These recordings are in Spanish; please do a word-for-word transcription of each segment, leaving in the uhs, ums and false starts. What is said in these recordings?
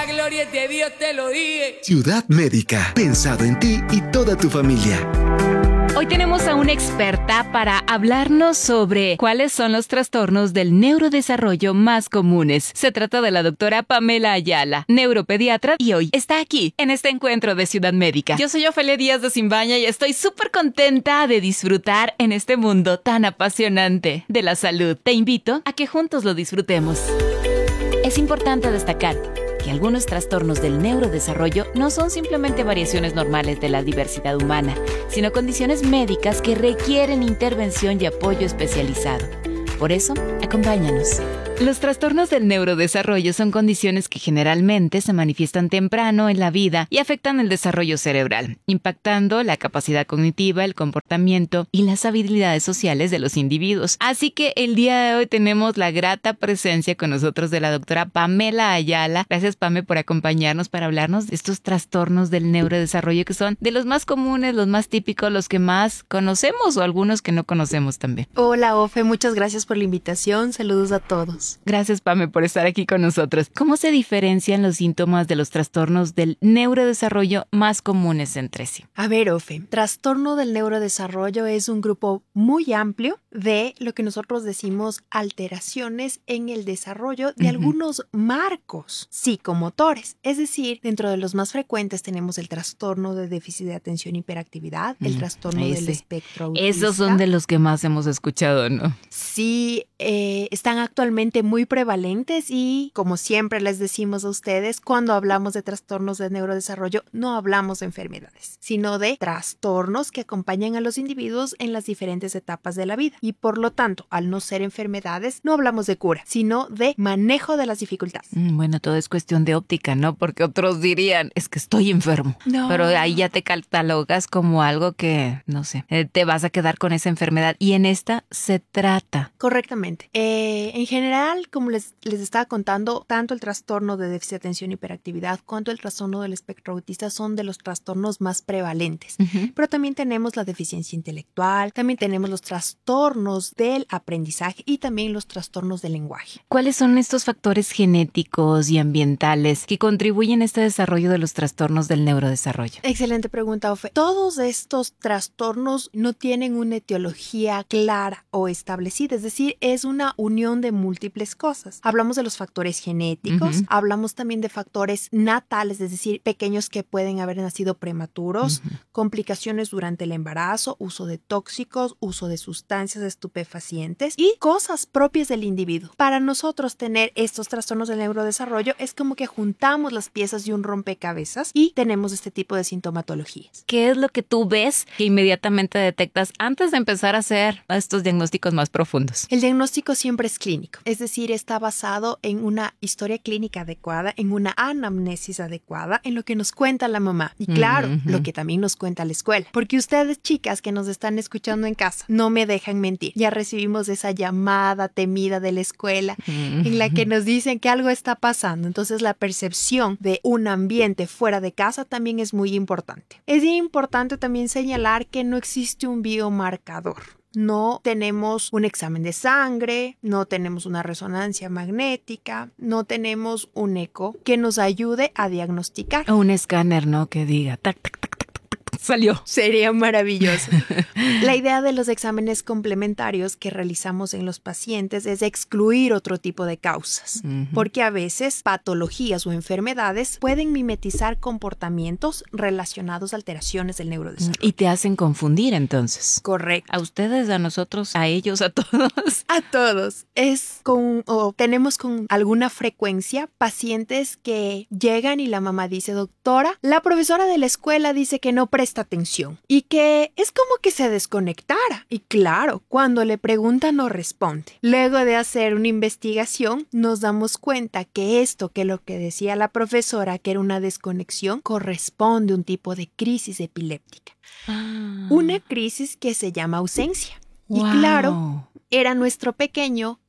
gloria es de Dios, te lo dije. Ciudad Médica, pensado en ti y toda tu familia. Hoy tenemos a una experta para hablarnos sobre cuáles son los trastornos del neurodesarrollo más comunes. Se trata de la doctora Pamela Ayala, neuropediatra, y hoy está aquí en este encuentro de Ciudad Médica. Yo soy Ofelia Díaz de Simbaña y estoy súper contenta de disfrutar en este mundo tan apasionante de la salud. Te invito a que juntos lo disfrutemos. Es importante destacar que algunos trastornos del neurodesarrollo no son simplemente variaciones normales de la diversidad humana, sino condiciones médicas que requieren intervención y apoyo especializado. Por eso, acompáñanos. Los trastornos del neurodesarrollo son condiciones que generalmente se manifiestan temprano en la vida y afectan el desarrollo cerebral, impactando la capacidad cognitiva, el comportamiento y las habilidades sociales de los individuos. Así que el día de hoy tenemos la grata presencia con nosotros de la doctora Pamela Ayala. Gracias, Pame, por acompañarnos para hablarnos de estos trastornos del neurodesarrollo que son de los más comunes, los más típicos, los que más conocemos o algunos que no conocemos también. Hola, Ofe, muchas gracias por la invitación. Saludos a todos. Gracias, Pame, por estar aquí con nosotros. ¿Cómo se diferencian los síntomas de los trastornos del neurodesarrollo más comunes entre sí? A ver, Ofe, trastorno del neurodesarrollo es un grupo muy amplio de lo que nosotros decimos alteraciones en el desarrollo de uh-huh. algunos marcos psicomotores. Es decir, dentro de los más frecuentes tenemos el trastorno de déficit de atención y hiperactividad, uh-huh. el trastorno Ese. del espectro autista. Esos son de los que más hemos escuchado, ¿no? Sí, eh, están actualmente muy prevalentes y, como siempre les decimos a ustedes, cuando hablamos de trastornos de neurodesarrollo no hablamos de enfermedades, sino de trastornos que acompañan a los individuos en las diferentes etapas de la vida. Y por lo tanto, al no ser enfermedades, no hablamos de cura, sino de manejo de las dificultades. Mm, bueno, todo es cuestión de óptica, ¿no? Porque otros dirían, es que estoy enfermo. No. Pero ahí ya te catalogas como algo que, no sé, eh, te vas a quedar con esa enfermedad. Y en esta se trata. Correctamente. Eh, en general, como les, les estaba contando, tanto el trastorno de déficit de atención y hiperactividad cuanto el trastorno del espectro autista son de los trastornos más prevalentes. Uh-huh. Pero también tenemos la deficiencia intelectual, también tenemos los trastornos del aprendizaje y también los trastornos del lenguaje. ¿Cuáles son estos factores genéticos y ambientales que contribuyen a este desarrollo de los trastornos del neurodesarrollo? Excelente pregunta, Ofe. Todos estos trastornos no tienen una etiología clara o establecida, es decir, es una unión de múltiples cosas. Hablamos de los factores genéticos, uh-huh. hablamos también de factores natales, es decir, pequeños que pueden haber nacido prematuros, uh-huh. complicaciones durante el embarazo, uso de tóxicos, uso de sustancias estupefacientes y cosas propias del individuo. Para nosotros tener estos trastornos del neurodesarrollo es como que juntamos las piezas de un rompecabezas y tenemos este tipo de sintomatologías. ¿Qué es lo que tú ves que inmediatamente detectas antes de empezar a hacer estos diagnósticos más profundos? El diagnóstico siempre es clínico, es decir, está basado en una historia clínica adecuada, en una anamnesis adecuada, en lo que nos cuenta la mamá y claro, uh-huh. lo que también nos cuenta la escuela. Porque ustedes, chicas que nos están escuchando en casa, no me dejan mentir. Ya recibimos esa llamada temida de la escuela uh-huh. en la que nos dicen que algo está pasando. Entonces la percepción de un ambiente fuera de casa también es muy importante. Es importante también señalar que no existe un biomarcador. No tenemos un examen de sangre, no tenemos una resonancia magnética, no tenemos un eco que nos ayude a diagnosticar. O un escáner, ¿no? Que diga tac, tac, tac, tac, tac, salió. Sería maravilloso. La idea de los exámenes complementarios que realizamos en los pacientes es excluir otro tipo de causas, uh-huh. porque a veces patologías o enfermedades pueden mimetizar comportamientos relacionados a alteraciones del neurodesarrollo. Y te hacen confundir entonces. Correcto. A ustedes, a nosotros, a ellos, a todos. A todos. Es con, o tenemos con alguna frecuencia pacientes que llegan y la mamá dice, doctora, la profesora de la escuela dice que no presta atención y que es como que se desconectara. Y claro, cuando le pregunta no responde. Luego de hacer una investigación, nos damos cuenta que esto, que lo que decía la profesora, que era una desconexión, corresponde a un tipo de crisis epiléptica. Ah. Una crisis que se llama ausencia. Wow. Y claro, era nuestro pequeño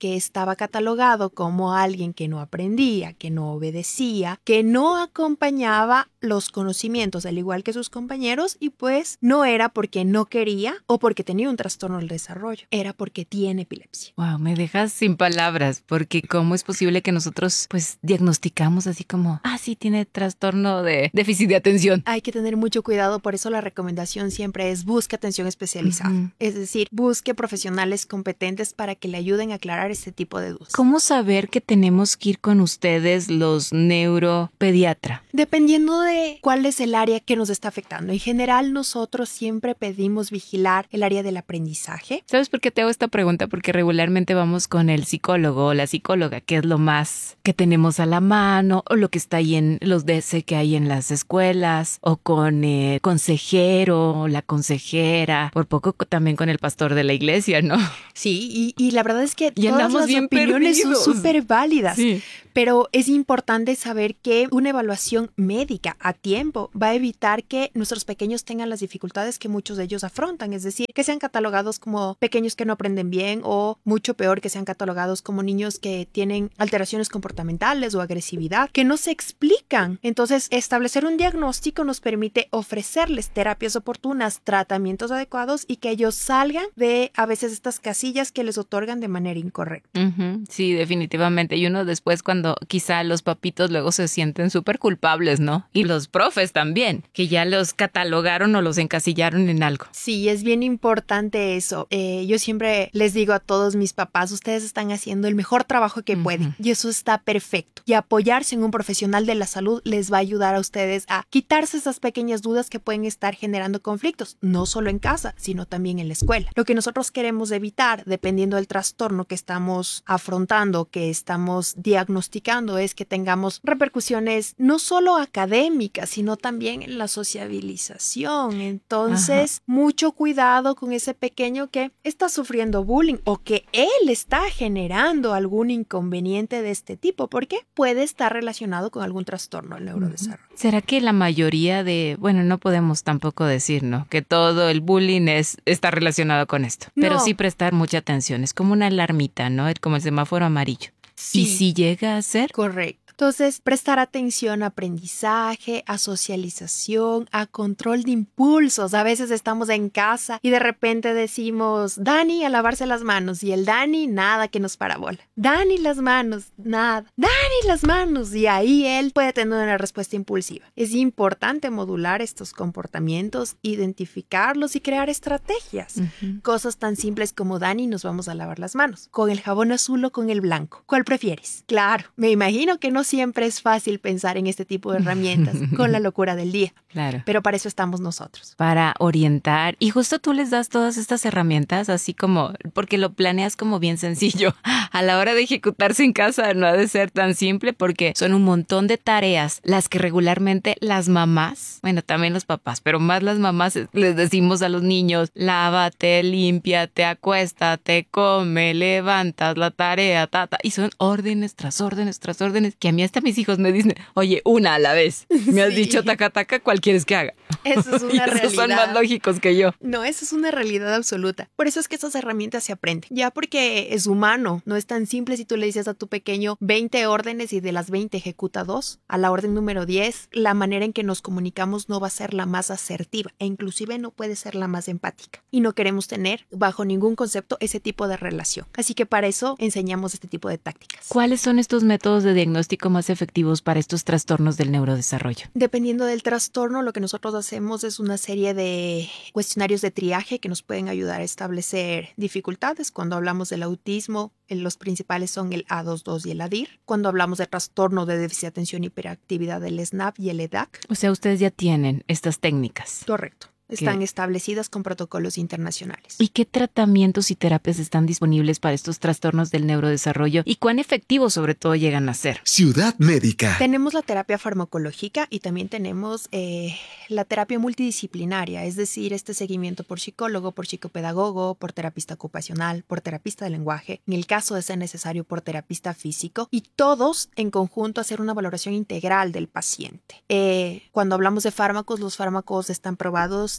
que estaba catalogado como alguien que no aprendía, que no obedecía, que no acompañaba los conocimientos al igual que sus compañeros, y pues no era porque no quería o porque tenía un trastorno del desarrollo, era porque tiene epilepsia. Wow, me dejas sin palabras, porque cómo es posible que nosotros pues diagnosticamos así como, ah, sí, tiene trastorno de déficit de atención. Hay que tener mucho cuidado, por eso la recomendación siempre es busque atención especializada, uh-huh. Es decir, busque profesionales competentes para que le ayuden a aclarar este tipo de dudas. ¿Cómo saber que tenemos que ir con ustedes los neuropediatra? Dependiendo de cuál es el área que nos está afectando. En general, nosotros siempre pedimos vigilar el área del aprendizaje. ¿Sabes por qué te hago esta pregunta? Porque regularmente vamos con el psicólogo o la psicóloga, que es lo más que tenemos a la mano, o lo que está ahí en los D S que hay en las escuelas, o con el consejero, o la consejera, por poco también con el pastor de la iglesia, ¿no? Sí, y, y la verdad es que y todas las bien opiniones perdidos. son súper válidas. Sí. Pero es importante saber que una evaluación médica a tiempo va a evitar que nuestros pequeños tengan las dificultades que muchos de ellos afrontan, es decir, que sean catalogados como pequeños que no aprenden bien, o mucho peor, que sean catalogados como niños que tienen alteraciones comportamentales o agresividad que no se explican. Entonces, establecer un diagnóstico nos permite ofrecerles terapias oportunas, tratamientos adecuados, y que ellos salgan de a veces estas casillas que les otorgan de manera incorrecta. Uh-huh. Sí, definitivamente. Y uno después, cuando quizá los papitos luego se sienten súper culpables, ¿no? Y los profes también, que ya los catalogaron o los encasillaron en algo. Sí, es bien importante eso. Eh, yo siempre les digo a todos mis papás, ustedes están haciendo el mejor trabajo que uh-huh. pueden, y eso está perfecto. Y apoyarse en un profesional de la salud les va a ayudar a ustedes a quitarse esas pequeñas dudas que pueden estar generando conflictos, no solo en casa, sino también en la escuela. Lo que nosotros queremos evitar, dependiendo del trastorno que estamos afrontando, que estamos diagnosticando, es que tengamos repercusiones no solo académicas, sino también en la sociabilización. Entonces, Ajá. mucho cuidado con ese pequeño que está sufriendo bullying o que él está generando algún inconveniente de este tipo, porque puede estar relacionado con algún trastorno del neurodesarrollo. ¿Será que la mayoría de, bueno, no podemos tampoco decir, ¿no?, que todo el bullying es, está relacionado con esto, no. pero sí prestar mucha atención, es como una alarmita, ¿no?, como el semáforo amarillo. Sí. ¿Y si llega a ser? Correcto. Entonces, prestar atención a aprendizaje, a socialización, a control de impulsos. A veces estamos en casa y de repente decimos, Dani, a lavarse las manos. Y el Dani, nada, que nos parabola. Dani, las manos, nada. Dani, las manos. Y ahí él puede tener una respuesta impulsiva. Es importante modular estos comportamientos, identificarlos y crear estrategias. Uh-huh. Cosas tan simples como, Dani, nos vamos a lavar las manos. ¿Con el jabón azul o con el blanco? ¿Cuál prefieres? Claro, me imagino que no siempre es fácil pensar en este tipo de herramientas con la locura del día. Claro. Pero para eso estamos nosotros. Para orientar. Y justo tú les das todas estas herramientas, así como, porque lo planeas como bien sencillo. A la hora de ejecutarse en casa no ha de ser tan simple, porque son un montón de tareas las que regularmente las mamás, bueno, también los papás, pero más las mamás les decimos a los niños, lávate, límpiate, acuéstate, come, levantas la tarea, tata. Y son órdenes tras órdenes tras órdenes que a mí hasta mis hijos me dicen, oye, una a la vez. Me has sí. dicho taca taca, ¿cuál quieres que haga? Eso es una y realidad. Esos son más lógicos que yo. No, eso es una realidad absoluta. Por eso es que esas herramientas se aprenden. Ya porque es humano, no es tan simple si tú le dices a tu pequeño veinte órdenes y de las veinte ejecuta dos. A la orden número diez, la manera en que nos comunicamos no va a ser la más asertiva e inclusive no puede ser la más empática. Y no queremos tener bajo ningún concepto ese tipo de relación. Así que para eso enseñamos este tipo de tácticas. ¿Cuáles son estos métodos de diagnóstico más efectivos para estos trastornos del neurodesarrollo? Dependiendo del trastorno, lo que nosotros hacemos es una serie de cuestionarios de triaje que nos pueden ayudar a establecer dificultades. Cuando hablamos del autismo, los principales son el A dos dos y el A D I R. Cuando hablamos de trastorno de déficit de atención y hiperactividad, el S N A P y el E D A C. O sea, ustedes ya tienen estas técnicas. Correcto. Están ¿Qué? establecidas con protocolos internacionales. ¿Y qué tratamientos y terapias están disponibles para estos trastornos del neurodesarrollo y cuán efectivos sobre todo llegan a ser? Ciudad Médica. Tenemos la terapia farmacológica y también tenemos eh, la terapia multidisciplinaria, es decir, este seguimiento por psicólogo, por psicopedagogo, por terapista ocupacional, por terapista de lenguaje, en el caso de ser necesario por terapista físico, y todos en conjunto hacer una valoración integral del paciente. Eh, cuando hablamos de fármacos, los fármacos están probados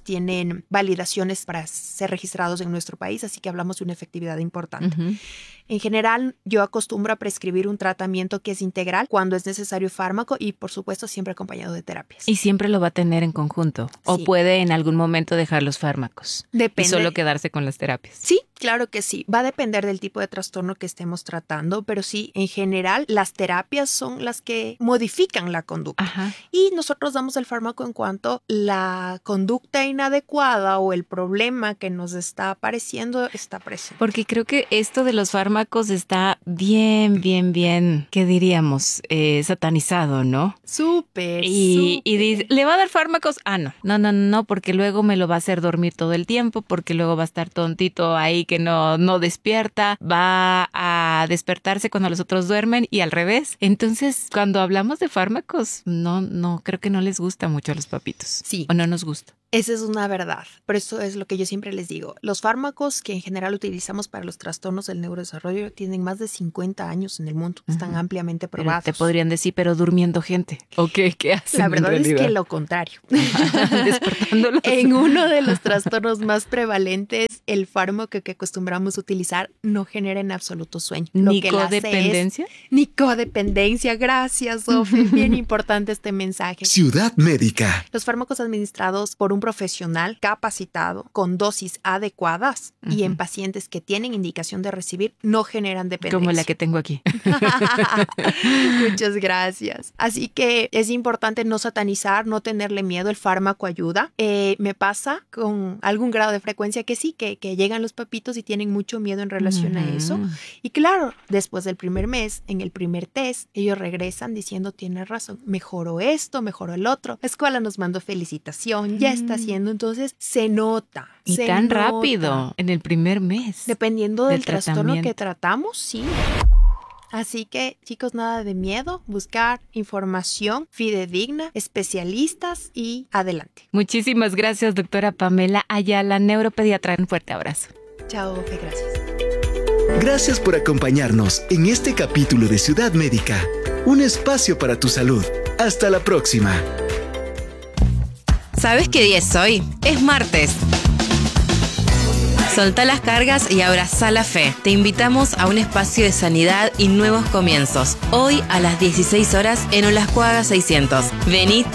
fármacos tienen validaciones para ser registrados en nuestro país, así que hablamos de una efectividad importante. Uh-huh. En general, yo acostumbro a prescribir un tratamiento que es integral cuando es necesario fármaco y, por supuesto, siempre acompañado de terapias. ¿Y siempre lo va a tener en conjunto? ¿O sí. puede en algún momento dejar los fármacos? Depende. Y solo quedarse con las terapias. Sí, claro que sí. Va a depender del tipo de trastorno que estemos tratando, pero sí, en general, las terapias son las que modifican la conducta. Ajá. Y nosotros damos el fármaco en cuanto la conducta inadecuada o el problema que nos está apareciendo está presente. Porque creo que esto de los fármacos está bien, bien, bien, ¿qué diríamos? Eh, satanizado, ¿no? Súper, y, súper. Y dice, ¿le va a dar fármacos? Ah, no. No, no, no, porque luego me lo va a hacer dormir todo el tiempo, porque luego va a estar tontito ahí que no, no despierta, va a despertarse cuando los otros duermen y al revés. Entonces, cuando hablamos de fármacos, no, no, creo que no les gusta mucho a los papitos. Sí. O no nos gusta. Esa es una verdad, pero eso es lo que yo siempre les digo. Los fármacos que en general utilizamos para los trastornos del neurodesarrollo tienen más de cincuenta años en el mundo, están uh-huh. ampliamente probados. Pero te podrían decir, pero durmiendo gente. ¿O qué? ¿Qué hacen? La verdad es que lo contrario. Despertándolos. En uno de los trastornos más prevalentes, el fármaco que acostumbramos a utilizar no genera en absoluto sueño. ¿Ni codependencia? Ni codependencia, gracias, Sofi. Bien importante este mensaje. Ciudad Médica. Los fármacos administrados por un profesional capacitado con dosis adecuadas uh-huh. y en pacientes que tienen indicación de recibir no generan dependencia. Como la que tengo aquí. Muchas gracias. Así que es importante no satanizar, no tenerle miedo. El fármaco ayuda. Eh, me pasa con algún grado de frecuencia que sí, que, que llegan los papitos y tienen mucho miedo en relación uh-huh. a eso. Y claro, después del primer mes, en el primer test, ellos regresan diciendo, tienes razón, mejoró esto, mejoró el otro. La escuela nos mandó felicitación, ya está haciendo, entonces se nota. Y se tan nota. rápido, en el primer mes. Dependiendo del, del trastorno que tratamos, sí. Así que, chicos, nada de miedo, buscar información fidedigna, especialistas y adelante. Muchísimas gracias, doctora Pamela Ayala, neuropediatra. Un fuerte abrazo. Chao, Fe, gracias. Gracias por acompañarnos en este capítulo de Ciudad Médica, un espacio para tu salud. Hasta la próxima. ¿Sabes qué día es hoy? Es martes. Soltá las cargas y abrazá la fe. Te invitamos a un espacio de sanidad y nuevos comienzos. Hoy a las dieciséis horas en Olascuaga seiscientos. Vení